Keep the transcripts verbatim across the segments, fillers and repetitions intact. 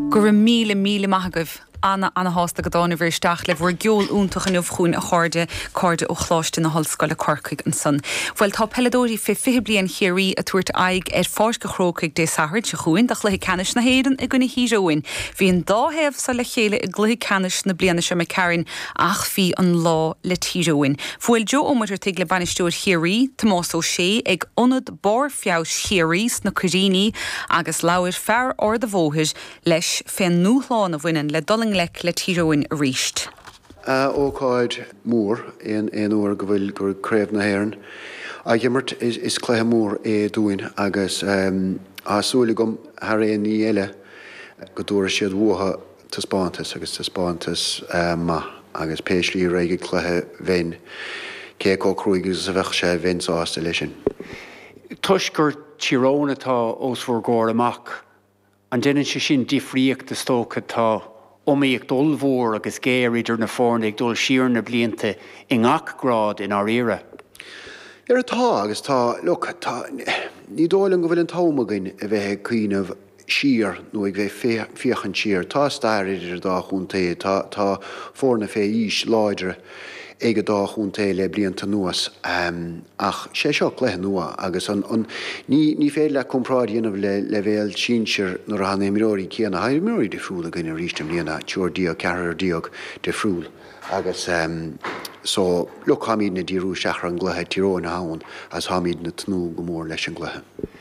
Gur míle míle maithagah Anna Anna hásta go dána bhir isteach le bhfuair geol úntach an uafhún a cháirde cáirde ó chláiste na hallscoile Corcaigh an son. Bhfuil tá peladóí fi fiche bliain chéirí a tuairt aig ar fáis go chrócaigh dé sathairt se chuin de chluiche canis na héireann i gcuine híseoin. Bhí an dáhéamh sa le chéile i gluiche canis na bliana se me cairn ach bhí an lá le tíseoin. Bhfuil Jo ómaidir teag le banisteúir chéirí Tomás ó sé ag ionad bar fiaus chéirís na cuiríní agus labhair fear or de bhóthir leis féin núthláán a bhainean le doling lec le tíseoin a ríist. Ócáid mór in in uair go bhfuil gur craobh na héireann. A gimmert is is cléthe mór é dúin agus um, asúla gom thar é ní eile go dúir siad mhuatha tá spántas agus tá spántas uh, ma agus péislí réige cléthe bhein cé có cruigus a bheith sé bhain sásta lei sin. Tuis gur tíróna tá os bhór gáir amach an déanann sé sin difríocht de stócha tá Omí ag dul mhór agus géir idir na fórna ag dul siar na blianta i ngach grád in ar éire. Ar atá agus tá, look, tá, ní dóileann go bhfuil an támagainn a bheith cuiinmh siar nó ag bheith fiochan siar. Tá stair idir dá chuntaí, tá tá fórna fé ís láidre ag dá chuntaí le blianta nuas. Um, ach sé seo cléthe nua agus an, an ní, ní féad le compráid dhéanamh le, le bhéal sínsir nó a hanna imiróí céanna ha imiróí de friúla gine rístem líana teúir díog, cearar díog de friúl. Agus um, so look hamíd na díú seachar an gluthe tíróin hán as hamíd na tnú go mór leis an gluthe.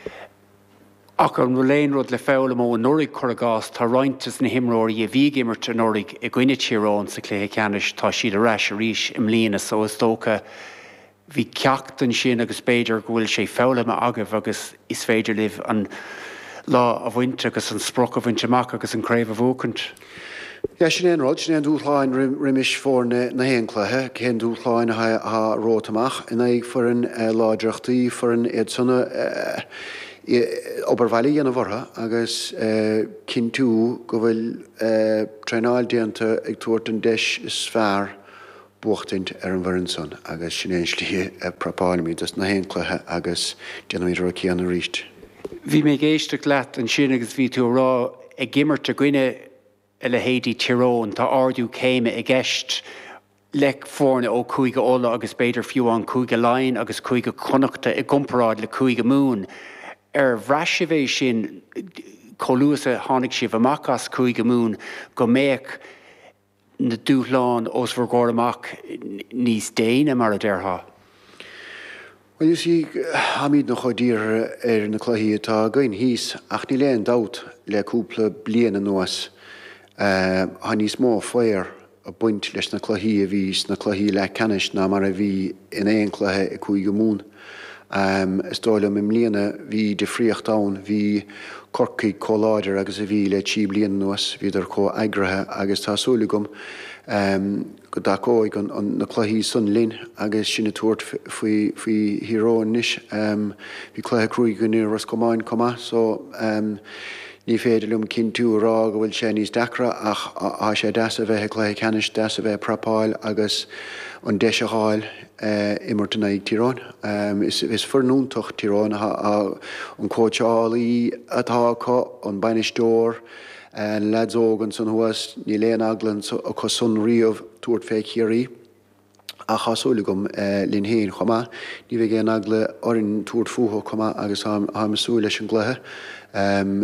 Ach an ruléin rud le fála mó an nóraigh chur agás tá rointas na himróirí a bhí gimmert an nóraigh i gcuine tíróin sa cléthe ceannis tá siad a reis a ríis im líana so is tócha bhí ceachtain sin agus béidir go bhfuil sé fála me agah agus is féidir libh an lá a bhainte agus an sproch a bhainte amach agus an craobh a bhócant. Ja, sin éon rud, sin éon dúchláin rimis fór na héanclathe, cén dúchláin ha rótamach in ag for an láideachtaí for an éad sanna Obervalli an a bhartha agus cin tú go bhfuil treáil déanta ag tuairt an deis is fearr buachtaint ar an bharann son agus sin éon slí propáimí dus na héanclathe agus déanamíidir a céan a ríist. Bhí mé géisteach leat an sin agus bhí tú rá ag gimmert a gcuine le héadí Tyrone tá ardú céime i gceist le fórna ó cúige óla agus beidir fiú an cúige láin agus cúige connachta i gcomparáid le cúige mún. Ar bhreisivéis sin choúas a tháinig sibh amach as cúige mún go méic na dúthláán os bhór gáir amach níos déine mar a deirtha. Well, you see, hamíd na chodír ar na chluichí atá gainn híos ach ní léon dát le cúpla bliana nuas. Uh, ha níos mó foiar a buint leis na chluichí a bhís na chluichí le canis ná mar a bhí in éon cluiche i cúige mún. Um, is dóile im líana bhí de fríocht ann, bhí Corcaigh cóláidir agus a bhí le tí bliana nuas, bhíidir có aigrithe agus tásúla gom um, go dacóig an, an na chluichí sun linn agus sinna tuairt faoi hiróin níos. Um, bhí cluiche cruaig go níor ras comáin comá, so um, ní féidir lum cin tú rá go bhfuil sé níos dacra ach á sé deas a bheith chluiche canis deas a bheith propáil agus an deis a háil uh, imirtana ag Tyrone. Um, is, is fornúntocht Tyrone an cóteálaí atá có an bainisteoir an ledógan san huas ní léon aglan a chu sun riamh tuairt féic chéirí a chasúla gom uh, linn héin chomá ní bheith géan agla orin tuairt fuha chomá agus ha masú leis an gluthe um,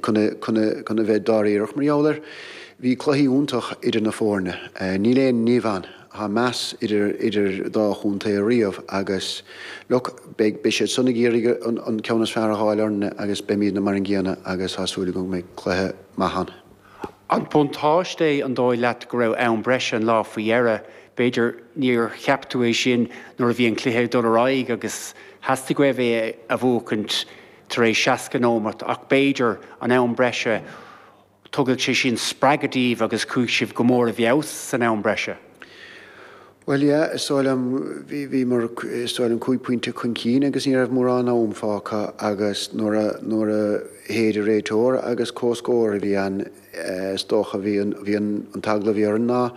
chuna bheith dáíireach mar eolar bhí chluichí úntach idir na fórne uh, ní léon níomhan ha meas idir idir dá chunta a riamh agus look be sé sunna géirige an, an ceannas fear a háil orna agus be míad na mar an gcéanna agus hasúla go mé cluiche maithan. An pontáiste an dóid leat go raibh ann breise an lá faoihearra beidir níor cheaptú é sin nuair a bhí an cluiche dul aráig agus heasta go bheith a bhócant tar éis seacanómat ach beidir an ann breise tugadh sé sin spreagatíomh agus cúig sibh go mór a bheos san ann breise. Well, yeah, soilm vi vi mar soilm cúi puinte chun cín agus ní raibh mór an ómfácha agus nóair a nóair a héidir réitóir agus cóscóir a bhí an stócha bhí an bhí an tagla bhí ar an ná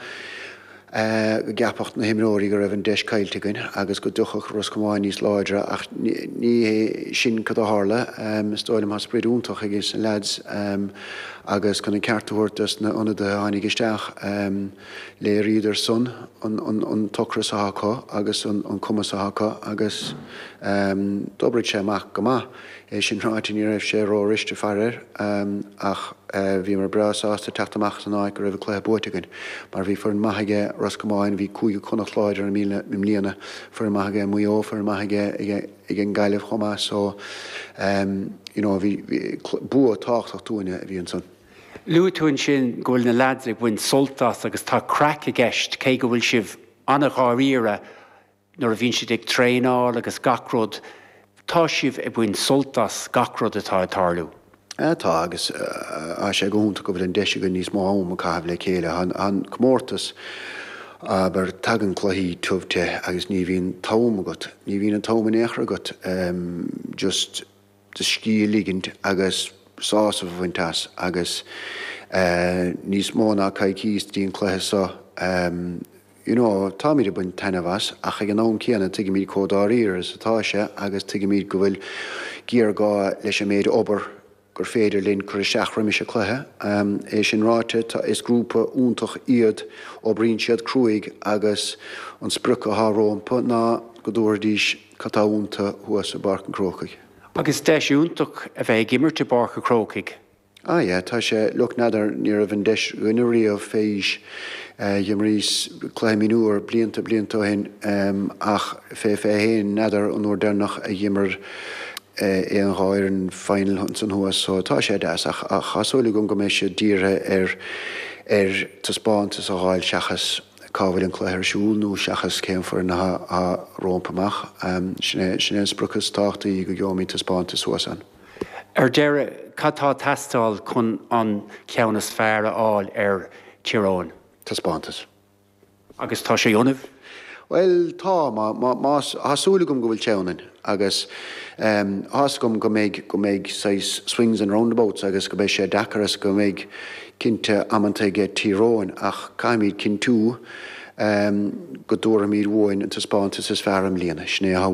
go gapacht na himróí go raibh an deis caiilte goin agus go duchach roscomáin níos láidre ach ní sin cad a hála um, stoilm has spríd úntach agus an lads um, agus chuna ceartúirtas na anna de hánig isteach um, le riidir son an tucra sa hacha agus an cuma sa hacha agus um, dobrid sé amach go maith. É sin ráitin ní raibh sé ró riste fearir um, ach uh, bhí mar brasáasta teachtamach san áid go raibh cléthe buirteagain. Mar bhí for an maithige ras go máin bhí cúige chunach láidir an míle mlíana for an maithige muo for an maithige ag an gaiileh chomá so um, you know, bhí bua táchtach túine a bhí an son. Luúún sin ghfuil na lads ag bhain soltas agus tá crack a gceist cé go bhfuil sibh anna gáíire nuair a bhíonn siad ag tréáil agus gacród. Tá sibh ag bhain soltas gacród atá tarlú. Tá agus a sé gúnta go bhfuil an deise go níos má am a caibh le chéile an cummórtas aber tagan chluí tubhte agus ní bhíon tám agat, ní bhíon an tám an éachra agat um, just de scí ligint agus sás a bhaintas agus uh, níos mó ná caicíos díon chluthe sa um, you know, tá míad a buin tanmhas ach ag an nán céanna tuige míad códáíir is atá sé agus tuige míad go bhfuil gíar gá leis a méad obair gur féidir linn chu seaachra mi se chluthe um, é sin ráite tá is grúpa úntach iad ó bríonn siad cruúig agus an sprucha hárómpa ná go dúirdís catáúnta huas a barcan crócaig. Agus deisiúntaach a bheith gimmerte barcha crócaig. Ah, yeah, tá sé look nadar níor a bhain deis gunnarí a féis jimrís chléimínúir blianta blianta hen um, ach fé fé héin nadar an úr dernach a gimmer é an gáir an final hunt an huas so tá sé deas ach a chasúla gon go mééis sé díre ar ar taspáintas a gáil seachas cábhfuil an chléir siúlnú seachas céim for na a rómpamach um, sinné sinné spruchas táchtaí go geomí taspáintas huas an. Ar deire catá testáil chun an ceannas fearra áil ar Tyrone. Taspáintas. Agus tá sé ionmh? Well, tá, más hasúlagum go bhfuil teannain agus um, hascom go méid go méid seis swings and roundabouts agus go béis sé dacaras go méid cinnte amantaige Tyrone ach caiimid cinn tú um, go dúra míad bhin an taspáintas is fearram líana sné